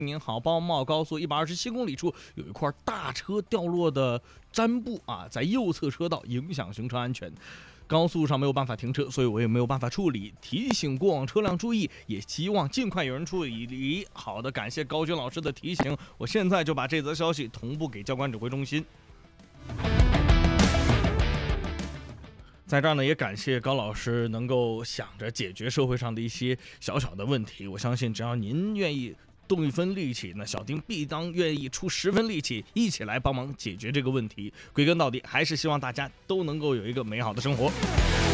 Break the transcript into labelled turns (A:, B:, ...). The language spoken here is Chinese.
A: 您好，包茂高速127公里处有一块大车掉落的毡布啊，在右侧车道影响行车安全。高速上没有办法停车，所以我也没有办法处理。提醒过往车辆注意，也希望尽快有人处理。好的，感谢高军老师的提醒，我现在就把这则消息同步给交管指挥中心。在这儿呢，也感谢高老师能够想着解决社会上的一些小小的问题。我相信，只要您愿意动一分力气，那小丁必当愿意出10分力气，一起来帮忙解决这个问题。归根到底，还是希望大家都能够有一个美好的生活。